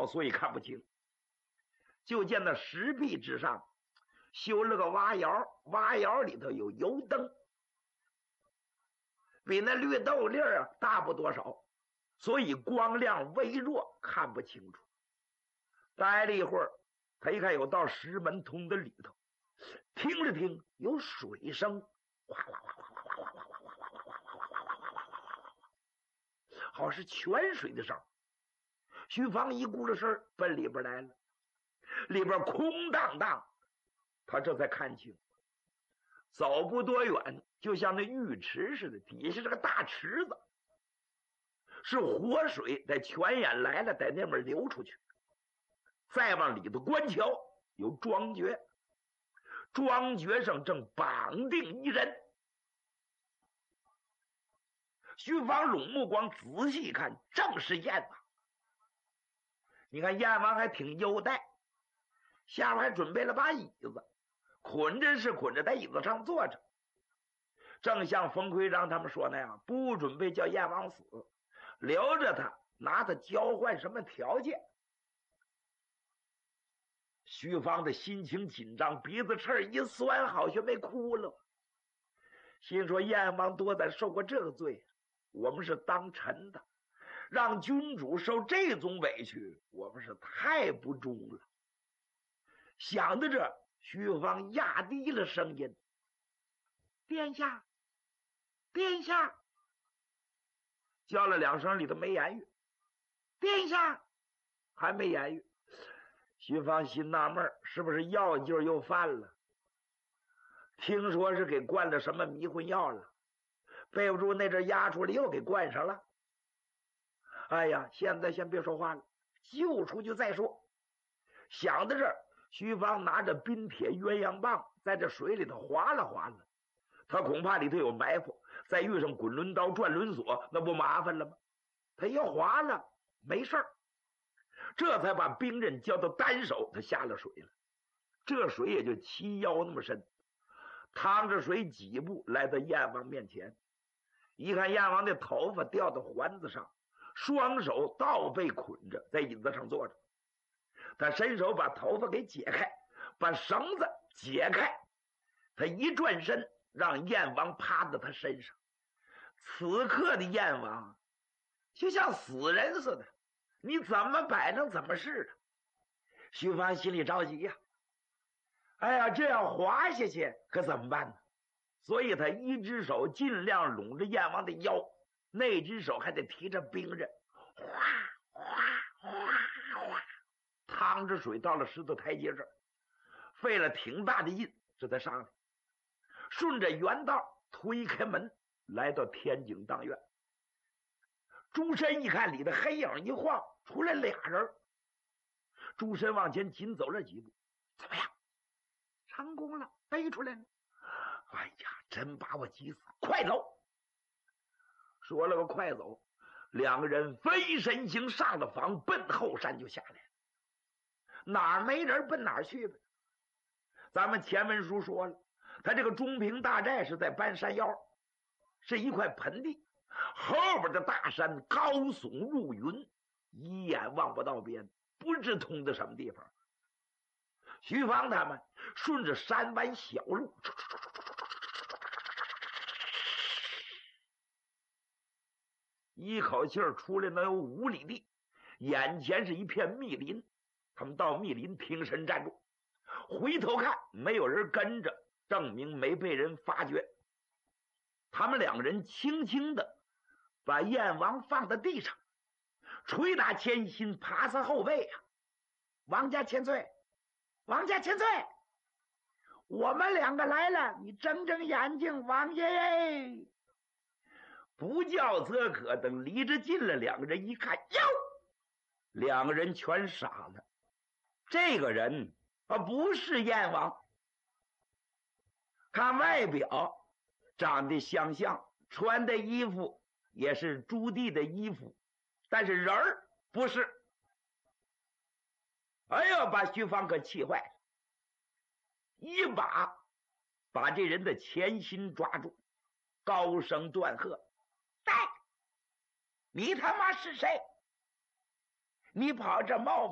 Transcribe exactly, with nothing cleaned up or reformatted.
少，所以看不清。就见那石壁之上修了个瓦窑，瓦窑里头有油灯，比那绿豆粒儿啊大不多少，所以光亮微弱，看不清楚。待了一会儿，他一看有道石门通的里头，听着听有水声，哗啦哗啦哗啦哗啦哗啦哗啦哗啦哗啦哗啦哗啦哗啦，好是泉水的声。徐芳一顾着身奔里边来了，里边空荡荡，他这才看清，走不多远，就像那浴池似的，底下是个大池子，是活水在泉眼来了，在那边流出去。再往里头观瞧，有庄爵，庄爵上正绑定一人。徐芳拢目光仔细一看，正是燕王。你看燕王还挺优待，下边还准备了把椅子，捆着是捆着在椅子上坐着，正像冯奎章他们说那样，不准备叫燕王死，留着他，拿他交换什么条件。徐芳的心情紧张，鼻子刺一酸，好像没哭了，心说燕王多咱受过这个罪，我们是当臣的，让君主受这种委屈，我们是太不忠了。想到这，徐芳压低了声音：“殿下，殿下！”叫了两声，里头没言语。殿下，还没言语。徐芳心纳闷，是不是药劲又犯了？听说是给灌了什么迷魂药了，背不住那阵压出来又给灌上了。哎呀，现在先别说话了，救出去再说。想到这儿，徐芳拿着冰铁鸳鸯棒在这水里头划拉划拉，他恐怕里头有埋伏，再遇上滚轮刀转轮锁，那不麻烦了吗？他一划拉没事儿，这才把兵刃交到单手，他下了水了。这水也就齐腰那么深，趟着水几步来到燕王面前，一看燕王的头发掉到环子上，双手倒背捆着在椅子上坐着，他伸手把头发给解开，把绳子解开，他一转身让燕王趴在他身上。此刻的燕王就像死人似的，你怎么摆成怎么是的。徐芳心里着急呀、啊，哎呀，这样滑下去可怎么办呢？所以他一只手尽量拢着燕王的腰，那只手还得提着兵刃，哗哗哗哗，趟着水到了石头台阶这儿，费了挺大的劲，这才上来，顺着原道推开门，来到天井当院。朱深一看里的黑影一晃，出来俩人。朱深往前紧走了几步，怎么样？成功了，背出来了。哎呀，真把我急死！快走！说了个快走，两个人飞身行上了房，奔后山就下来了。哪儿没人奔哪儿去呗。咱们前文书说了，他这个中平大寨是在半山腰，是一块盆地，后边的大山高耸入云，一眼望不到边，不知通到什么地方。徐芳他们顺着山湾小路，一口气儿出来能有五里地，眼前是一片密林。他们到密林停身站住，回头看没有人跟着，证明没被人发觉。他们两个人轻轻的把燕王放在地上，捶打前心，爬在后背啊！王家千岁，王家千岁，我们两个来了，你睁睁眼睛，王爷耶！不叫则可，等离着近了，两个人一看，哟，两个人全傻了。这个人啊，不是燕王。看外表长得相像，穿的衣服也是朱棣的衣服，但是人儿不是。哎呀，把徐芳可气坏了，一把把这人的前心抓住，高声断喝：“带，你他妈是谁？你跑这冒